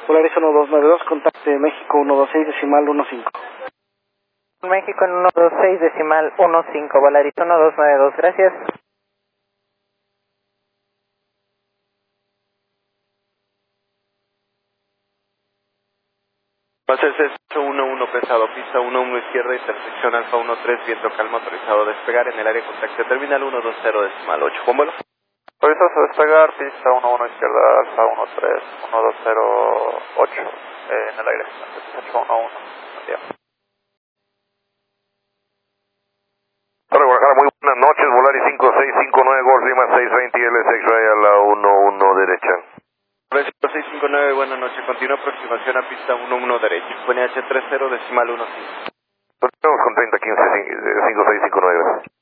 Polaris 1292, contacte México 126 decimal 15. México en 126 decimal 15, Polaris 1292, gracias. Pase C11 pesado, pista 11 izquierda, intersección Alfa 13, viento calma, autorizado a despegar en el área contacto terminal 120 decimal 8. ¿Con vuelo? Autorizado a despegar, pista 11 izquierda, Alfa 13, 120, 8, en el aire, Alfa 11, bien. Torre Guadalajara, muy buenas noches, Volaris 5659, Golf Lima 620, LS Ray a la 11 derecha. 659, buenas noches. Continúa aproximación a pista 11 derecho. PNH 30 decimal 15. Continuamos con 3015, 5659.